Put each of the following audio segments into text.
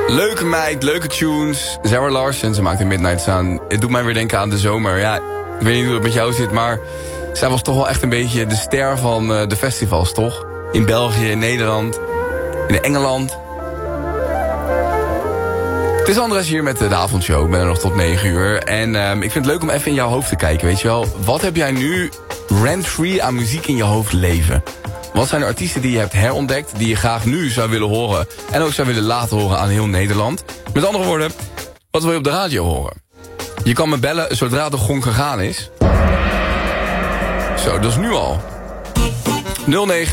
Leuke meid, leuke tunes. Sarah Larsen, ze maakt de Midnight Sun. Het doet mij weer denken aan de zomer. Ja, ik weet niet hoe het met jou zit, maar zij was toch wel echt een beetje de ster van de festivals, toch? In België, in Nederland, in Engeland. Het is Andres hier met de avondshow. Ik ben er nog tot 9 uur. En ik vind het leuk om even in jouw hoofd te kijken, weet je wel. Wat heb jij nu rent-free aan muziek in je hoofd leven? Wat zijn de artiesten die je hebt herontdekt, die je graag nu zou willen horen en ook zou willen laten horen aan heel Nederland? Met andere woorden, wat wil je op de radio horen? Je kan me bellen zodra de gong gegaan is. Zo, dat is nu al. 0909-1336.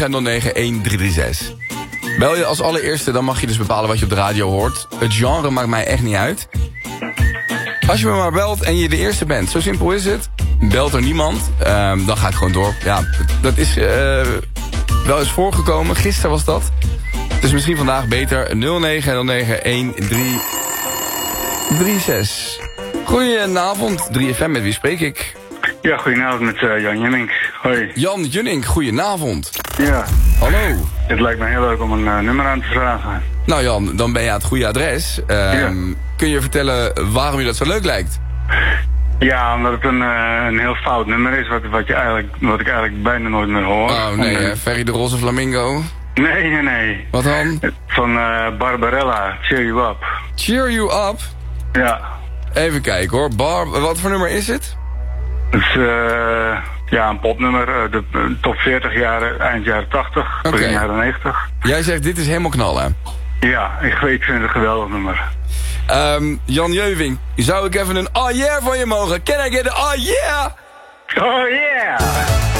Bel je als allereerste, dan mag je dus bepalen wat je op de radio hoort. Het genre maakt mij echt niet uit. Als je me maar belt en je de eerste bent, zo simpel is het. Belt er niemand, dan ga ik gewoon door. Ja, dat is wel eens voorgekomen. Gisteren was dat. Dus misschien vandaag beter. 0909-1336. Goedenavond, 3FM, met wie spreek ik? Ja, goedenavond met Jan Junnink. Hoi. Jan Junnink, goedenavond. Ja. Hallo. Het lijkt me heel leuk om een nummer aan te vragen. Nou Jan, dan ben je aan het goede adres. Ja. Kun je vertellen waarom je dat zo leuk lijkt? Ja, omdat het een heel fout nummer is, wat ik eigenlijk bijna nooit meer hoor. Oh nee, Ferry de Roze Flamingo? Nee. Wat dan? Van Barbarella, Cheer You Up. Cheer You Up? Ja. Even kijken hoor, wat voor nummer is het? Het is een popnummer, de top 40 jaren, eind jaren 80, begin jaren 90. Jij zegt dit is helemaal knallen. Ja, ik vind het een geweldig nummer. Jan Jeuving, zou ik even een oh yeah van je mogen? Can I get an oh yeah? Oh yeah!